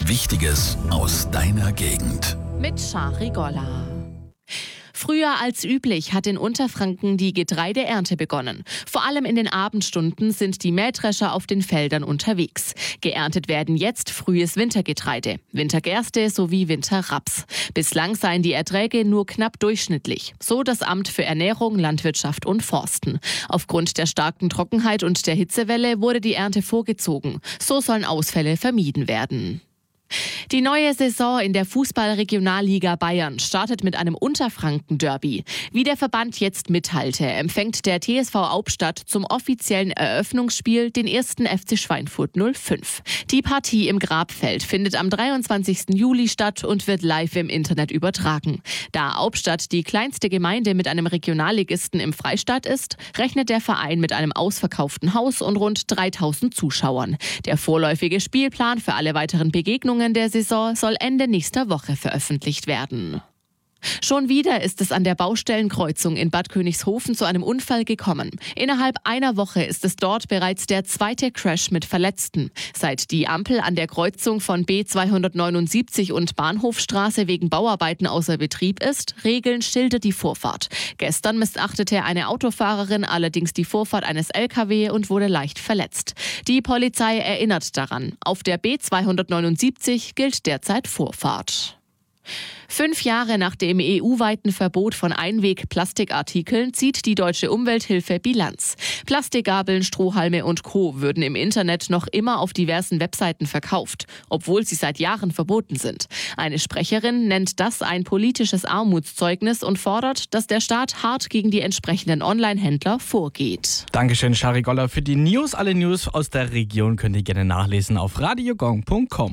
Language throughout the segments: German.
Wichtiges aus deiner Gegend. Mit Shari Golla. Früher als üblich hat in Unterfranken die Getreideernte begonnen. Vor allem in den Abendstunden sind die Mähdrescher auf den Feldern unterwegs. Geerntet werden jetzt frühes Wintergetreide, Wintergerste sowie Winterraps. Bislang seien die Erträge nur knapp durchschnittlich, so das Amt für Ernährung, Landwirtschaft und Forsten. Aufgrund der starken Trockenheit und der Hitzewelle wurde die Ernte vorgezogen. So sollen Ausfälle vermieden werden. Die neue Saison in der Fußball-Regionalliga Bayern startet mit einem Unterfranken-Derby. Wie der Verband jetzt mitteilte, empfängt der TSV Aubstadt zum offiziellen Eröffnungsspiel den 1. FC Schweinfurt 05. Die Partie im Grabfeld findet am 23. Juli statt und wird live im Internet übertragen. Da Aubstadt die kleinste Gemeinde mit einem Regionalligisten im Freistaat ist, rechnet der Verein mit einem ausverkauften Haus und rund 3000 Zuschauern. Der vorläufige Spielplan für alle weiteren Begegnungen der Saison soll Ende nächster Woche veröffentlicht werden. Schon wieder ist es an der Baustellenkreuzung in Bad Königshofen zu einem Unfall gekommen. Innerhalb einer Woche ist es dort bereits der zweite Crash mit Verletzten. Seit die Ampel an der Kreuzung von B279 und Bahnhofstraße wegen Bauarbeiten außer Betrieb ist, regeln Schilder die Vorfahrt. Gestern missachtete eine Autofahrerin allerdings die Vorfahrt eines LKW und wurde leicht verletzt. Die Polizei erinnert daran, auf der B279 gilt derzeit Vorfahrt. 5 Jahre nach dem EU-weiten Verbot von Einweg-Plastikartikeln zieht die Deutsche Umwelthilfe Bilanz. Plastikgabeln, Strohhalme und Co. würden im Internet noch immer auf diversen Webseiten verkauft, obwohl sie seit Jahren verboten sind. Eine Sprecherin nennt das ein politisches Armutszeugnis und fordert, dass der Staat hart gegen die entsprechenden Online-Händler vorgeht. Dankeschön, Shari Golla, für die News. Alle News aus der Region könnt ihr gerne nachlesen auf radiogong.com.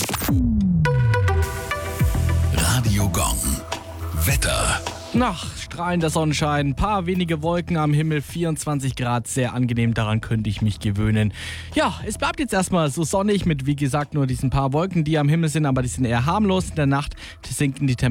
Radio Gong. Wetter. Strahlender Sonnenschein, ein paar wenige Wolken am Himmel, 24 Grad, sehr angenehm, daran könnte ich mich gewöhnen. Ja, es bleibt jetzt erstmal so sonnig mit, wie gesagt, nur diesen paar Wolken, die am Himmel sind, aber die sind eher harmlos. In der Nacht sinken die Temperaturen